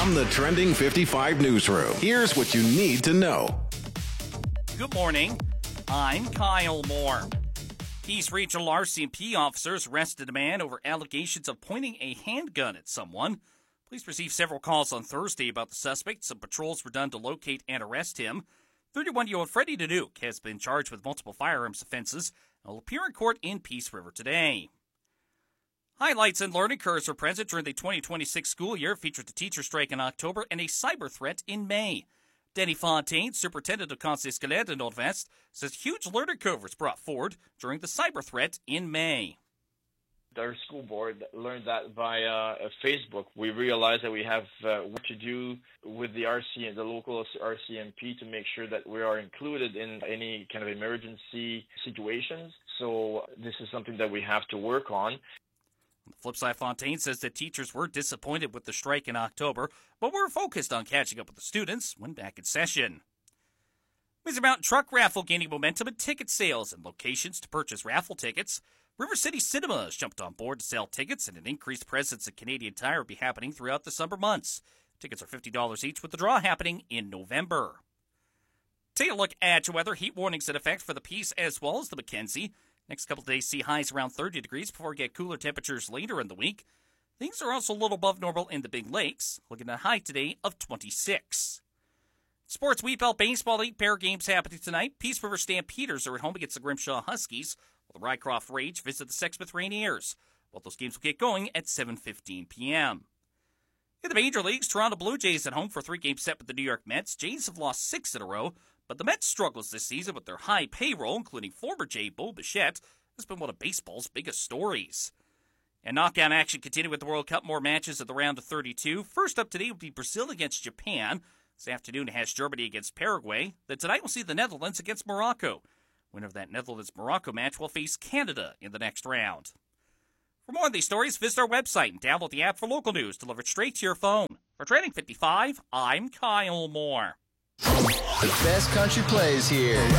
From the Trending 55 newsroom, here's what you need to know. Good morning. I'm Kyle Moore. Peace Regional RCMP officers arrested a man over allegations of pointing a handgun at someone. Police received several calls on Thursday about the suspect. Some patrols were done to locate and arrest him. 31-year-old Freddie Danuke has been charged with multiple firearms offenses and will appear in court in Peace River today. Highlights and learning curves were present during the 2026 school year, featured the teacher strike in October and a cyber threat in May. Denny Fontaine, superintendent of Conseil Scolaire de Nord-Ouest, says huge learning curve was brought forward during the cyber threat in May. Our school board learned that via Facebook. We realized that we have work to do with the local RCMP to make sure that we are included in any kind of emergency situations. So this is something that we have to work on. On the flip side, Fontaine says that teachers were disappointed with the strike in October, but were focused on catching up with the students when back in session. Windsor Mountain Truck Raffle gaining momentum in ticket sales and locations to purchase raffle tickets. River City Cinema has jumped on board to sell tickets, and an increased presence at Canadian Tire will be happening throughout the summer months. Tickets are $50 each, with the draw happening in November. Take a look at your weather. Heat warnings in effect for the Peace as well as the Mackenzie. Next couple of days see highs around 30 degrees before we get cooler temperatures later in the week. Things are also a little above normal in the Big Lakes, looking at a high today of 26. Sports Wheatbelt Baseball 8-pair games happening tonight. Peace River Stampeders are at home against the Grimshaw Huskies, while the Rycroft Rage visit the Sexsmith Rainiers. Both those games will get going at 7:15 p.m. In the Major Leagues, Toronto Blue Jays at home for a 3-game set with the New York Mets. Jays have lost 6 in a row, but the Mets' struggles this season with their high payroll, including former Jay Bo Bichette, has been one of baseball's biggest stories. And knockout action continued with the World Cup. More matches at the round of 32. First up today will be Brazil against Japan. This afternoon it has Germany against Paraguay. Then tonight we'll see the Netherlands against Morocco. Winner of that Netherlands-Morocco match will face Canada in the next round. For more on these stories, visit our website and download the app for local news delivered straight to your phone. For Trending 55, I'm Kyle Moore. The best country plays here.